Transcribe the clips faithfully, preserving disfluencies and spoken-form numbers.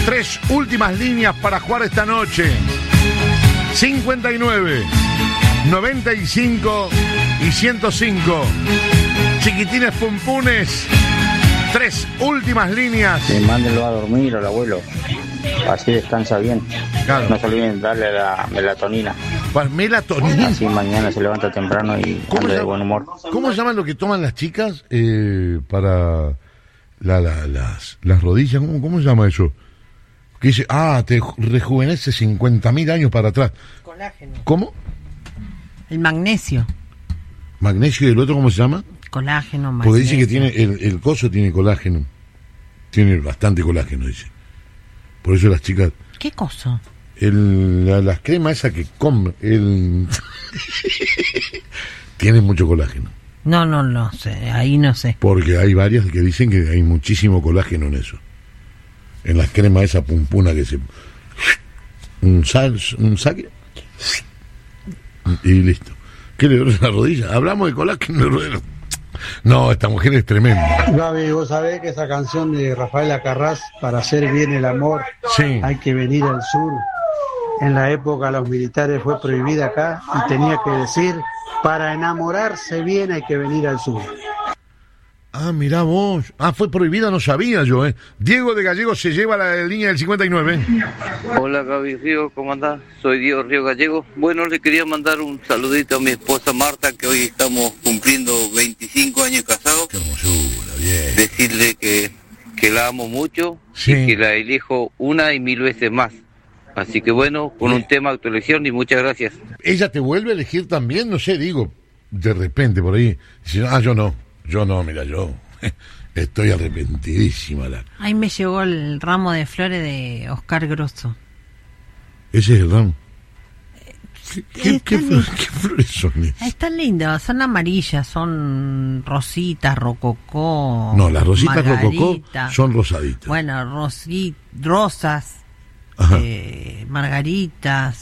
Tres últimas líneas para jugar esta noche. cincuenta y nueve, noventa y cinco y ciento cinco. Chiquitines Pumpunes. Tres últimas líneas. Sí, mándenlo a dormir al abuelo. Así descansa bien. Claro. No se olviden darle la melatonina. Pues melatonina. Así mañana se levanta temprano y anda de buen humor. ¿Cómo se llaman lo que toman las chicas eh, para la, la, las, las rodillas? ¿Cómo, ¿Cómo se llama eso? Que dice, ah, te rejuvenece cincuenta mil años para atrás. Colágeno. ¿Cómo? El magnesio. ¿Magnesio y el otro cómo se llama? Colágeno, magnesio. Porque dice que tiene el, el coso tiene colágeno. Tiene bastante colágeno, dice. Por eso las chicas... ¿Qué coso? El, la, las cremas esas que comen, el... tienen mucho colágeno. No, no, no sé, ahí no sé. Porque hay varias que dicen que hay muchísimo colágeno en eso. En las cremas esa pumpuna que se... Un, sal, un saque... Y listo. ¿Qué le duele la rodilla? Hablamos de colágeno. No, esta mujer es tremenda. Gaby, vos sabés que esa canción de Rafael Acarrás, para hacer bien el amor, sí, hay que venir al sur. En la época los militares fue prohibida acá y tenía que decir, para enamorarse bien hay que venir al sur. Ah, mirá vos. Ah, fue prohibida, no sabía yo, ¿eh? Diego de Gallego se lleva la línea del cincuenta y nueve. Hola Gaby Río, ¿cómo andás? Soy Diego Río Gallego. Bueno, le quería mandar un saludito a mi esposa Marta, que hoy estamos cumpliendo veinticinco años casados. Qué hermosura, bien. Decirle que, que la amo mucho, sí, y que la elijo una y mil veces más. Así que bueno, con bien, un tema de tu elección y muchas gracias. ¿Ella te vuelve a elegir también? No sé, digo, de repente por ahí. Dice, ah, yo no. Yo no, mira, yo estoy arrepentidísima. La... Ahí me llegó el ramo de flores de Oscar Grosso. ¿Ese es el ramo? ¿Qué, qué, qué, flores, ¿Qué flores son esas? Están lindas, son amarillas, son rositas, rococó. No, las rositas margarita. Rococó son rosaditas. Bueno, rosi, rosas, eh, margaritas.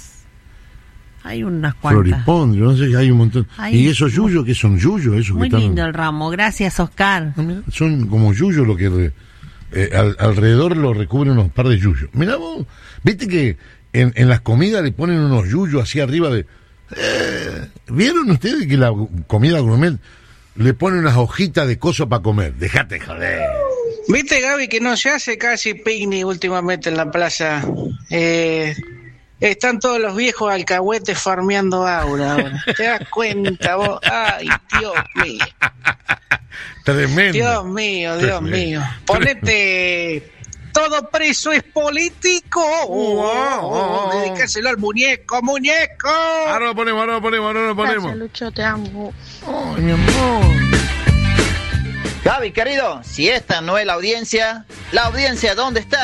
Hay unas cuantas. Floripón, yo no sé, hay un montón. Hay ¿Y esos yuyos qué son? ¿Yuyos? Esos muy que están... lindo el ramo, gracias Oscar. Son como yuyos lo que... Re... Eh, al, alrededor lo recubren unos par de yuyos. Mirá vos, viste que en, en las comidas le ponen unos yuyos así arriba de... Eh, ¿Vieron ustedes que la comida gourmet le ponen unas hojitas de coso para comer? Dejate joder. Viste, Gaby, que no se hace casi picnic últimamente en la plaza. Eh... Están todos los viejos alcahuetes farmeando aura ahora. ¿Te das cuenta vos? Ay, Dios mío. Tremendo. Dios mío, Dios Tremendo. mío. Ponete... Todo preso es político. Oh, oh, oh, oh. Dedicárselo al muñeco, muñeco. Ahora lo ponemos, ahora lo ponemos, ahora lo ponemos. Gracias, Lucho, te amo. Oh, mi amor. Gaby, querido, si esta no es la audiencia, ¿la audiencia dónde está?